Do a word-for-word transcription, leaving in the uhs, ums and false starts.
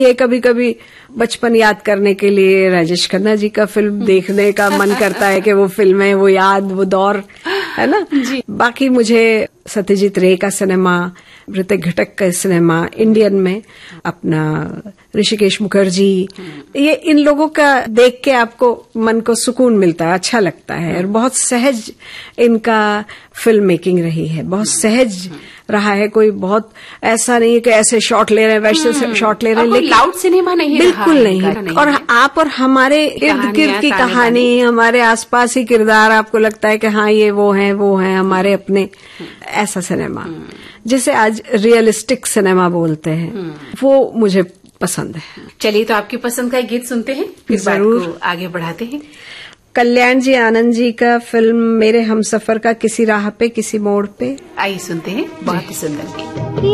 ये कभी कभी बचपन याद करने के लिए राजेश खन्ना जी का फिल्म देखने का मन करता है कि वो फिल्में, वो याद, वो दौर, है ना जी। बाकी मुझे सत्यजीत रे का सिनेमा, ऋतिक घटक का सिनेमा, इंडियन में अपना ऋषिकेश मुखर्जी, ये इन लोगों का देख के आपको मन को सुकून मिलता है, अच्छा लगता है। और बहुत सहज इनका फिल्म मेकिंग रही है, बहुत सहज रहा है। कोई बहुत ऐसा नहीं है कि ऐसे शॉट ले रहे हैं, वैसे शॉट ले रहे हैं, लेकिन लाउड सिनेमा नहीं, बिल्कुल नहीं है। और आप और हमारे इर्द गिर्द की कहानी, हमारे आसपास ही किरदार, आपको लगता है कि हाँ ये वो हैं, वो हैं हमारे अपने, ऐसा सिनेमा जिसे आज रियलिस्टिक सिनेमा बोलते हैं, वो मुझे पसंद है। चलिए तो आपकी पसंद का एक गीत सुनते हैं, फिर जरूर बात को आगे बढ़ाते हैं। कल्याण जी आनंद जी का फिल्म मेरे हमसफर का किसी राह पे किसी मोड़ पे। आइए सुनते हैं, बहुत ही सुंदर गीत।